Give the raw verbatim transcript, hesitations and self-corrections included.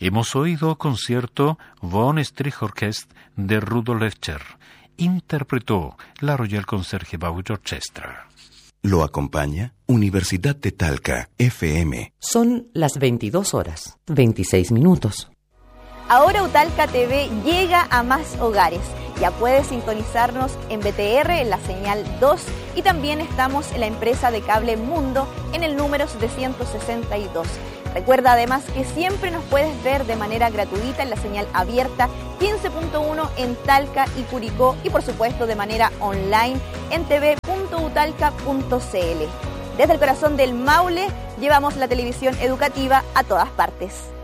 Hemos oído concierto Von Streichorchester de Rudolf Escher. Interpretó la Royal Concertgebouw Orchestra. Lo acompaña Universidad de Talca, F M. Son las veintidós horas, veintiséis minutos. Ahora Utalca T V llega a más hogares. Ya puedes sintonizarnos en B T R en la señal dos y también estamos en la empresa de cable Mundo en el número setecientos sesenta y dos. Recuerda además que siempre nos puedes ver de manera gratuita en la señal abierta quince punto uno en Talca y Curicó y por supuesto de manera online en t v punto utalca punto c l. Desde el corazón del Maule llevamos la televisión educativa a todas partes.